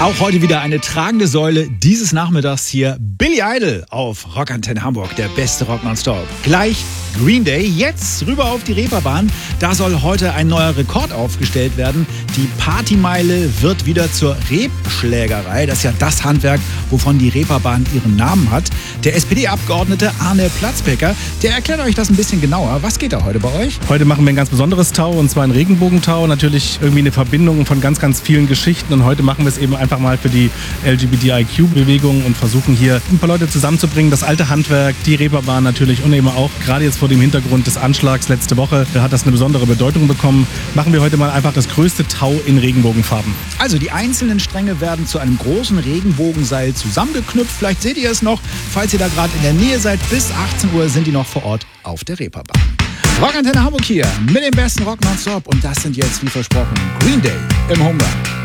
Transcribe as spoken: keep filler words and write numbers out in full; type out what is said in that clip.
Auch heute wieder eine tragende Säule dieses Nachmittags hier. Billy Idol auf Rockantenne Hamburg, der beste Rock nonstop. Gleich Green Day, jetzt rüber auf die Reeperbahn. Da soll heute ein neuer Rekord aufgestellt werden. Die Partymeile wird wieder zur Rebschlägerei. Das ist ja das Handwerk, wovon die Reeperbahn ihren Namen hat. Der S P D-Abgeordnete Arne Platzbecker, der erklärt euch das ein bisschen genauer. Was geht da heute bei euch? Heute machen wir ein ganz besonderes Tau, und zwar ein Regenbogentau. Natürlich irgendwie eine Verbindung von ganz, ganz vielen Geschichten. Und heute machen wir es eben einfach mal für die L G B T I Q-Bewegung und versuchen hier ein paar Leute zusammenzubringen. Das alte Handwerk, die Reeperbahn natürlich, und eben auch gerade jetzt vor dem Hintergrund des Anschlags letzte Woche hat das eine besondere Bedeutung bekommen. Machen wir heute mal einfach das größte Tau in Regenbogenfarben. Also die einzelnen Stränge werden zu einem großen Regenbogenseil zusammengeknüpft. Vielleicht seht ihr es noch, falls ihr da gerade in der Nähe seid. Bis achtzehn Uhr sind die noch vor Ort auf der Reeperbahn. Rockantenne Hamburg hier mit dem besten Rock nonstop. Und das sind jetzt, wie versprochen, Green Day im Home Run.